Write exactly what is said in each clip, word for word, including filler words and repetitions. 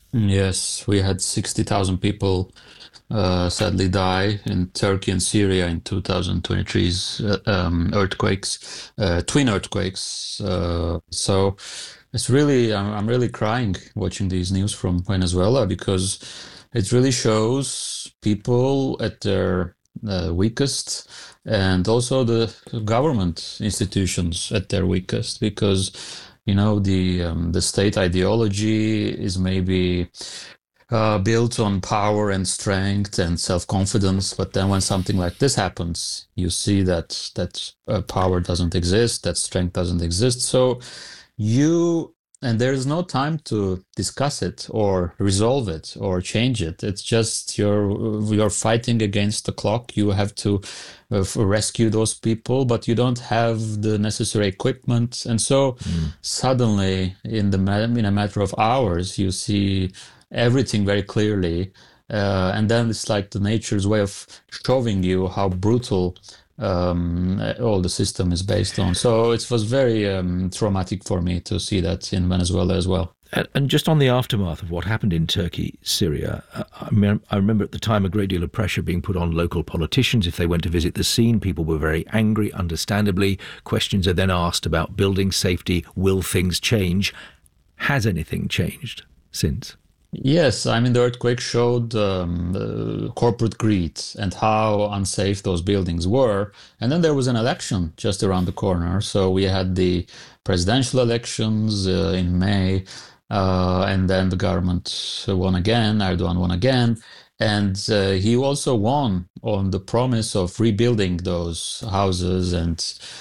Yes, we had sixty thousand people uh, sadly die in Turkey and Syria in twenty twenty-three's uh, um, earthquakes, uh, twin earthquakes. Uh, so it's really, I'm, I'm really crying watching these news from Venezuela because it really shows people at their uh, weakest and also the government institutions at their weakest because you know the um, the state ideology is maybe uh, built on power and strength and self-confidence. But then when something like this happens, you see that that uh, power doesn't exist, that strength doesn't exist. So you and there is no time to discuss it or resolve it or change it. It's just you're you're fighting against the clock. You have to uh, rescue those people, but you don't have the necessary equipment. And so Mm. suddenly, in the ma- in a matter of hours, you see everything very clearly. Uh, and then it's like the nature's way of showing you how brutal um, all the system is based on. So it was very um, traumatic for me to see that in Venezuela as well. And, and just on the aftermath of what happened in Turkey, Syria, uh, I, me- I remember at the time a great deal of pressure being put on local politicians. If they went to visit the scene, people were very angry, understandably. Questions are then asked about building safety. Will things change? Has anything changed since? Yes, I mean, the earthquake showed um, uh, corporate greed and how unsafe those buildings were. And then there was an election just around the corner. So we had the presidential elections uh, in May, uh, and then the government won again, Erdogan won again. And uh, he also won on the promise of rebuilding those houses and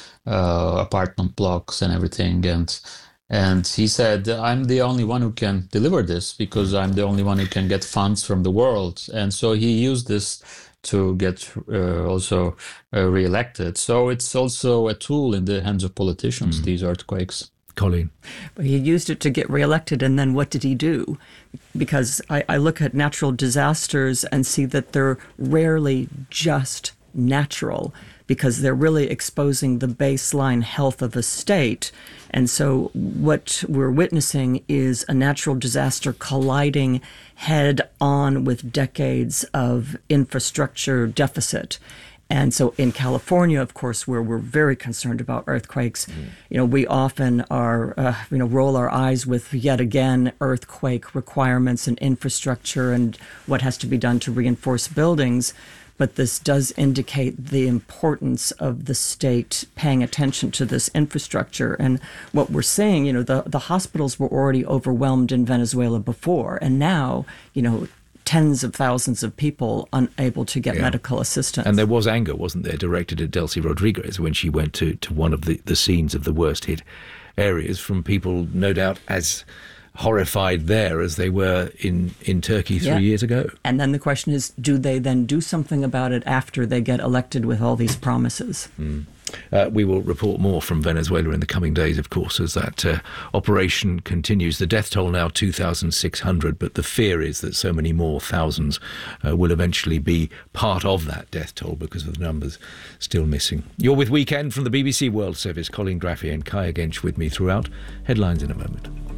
uh, apartment blocks and everything. And and he said, I'm the only one who can deliver this because I'm the only one who can get funds from the world. And so he used this to get uh, also uh, reelected. So it's also a tool in the hands of politicians, Mm. these earthquakes. Colleen. But he used it to get reelected, and then what did he do? Because I, I look at natural disasters and see that they're rarely just natural, because they're really exposing the baseline health of a state. And so what we're witnessing is a natural disaster colliding head on with decades of infrastructure deficit. And so in California, of course, where we're very concerned about earthquakes, mm. you know, we often are, uh, you know, roll our eyes with yet again earthquake requirements and infrastructure and what has to be done to reinforce buildings. But this does indicate the importance of the state paying attention to this infrastructure. And what we're seeing, you know, the, the hospitals were already overwhelmed in Venezuela before. And now, you know, tens of thousands of people unable to get yeah. medical assistance. And there was anger, wasn't there, directed at Delcy Rodriguez when she went to, to one of the, the scenes of the worst hit areas from people, no doubt, as horrified there as they were in, in Turkey three yeah. years ago. And then the question is, do they then do something about it after they get elected with all these promises? Mm. Uh, we will report more from Venezuela in the coming days, of course, as that uh, operation continues. The death toll now two thousand six hundred, but the fear is that so many more thousands uh, will eventually be part of that death toll because of the numbers still missing. You're with Weekend from the B B C World Service. Colleen Graffy and Kaya Gench with me throughout. Headlines in a moment.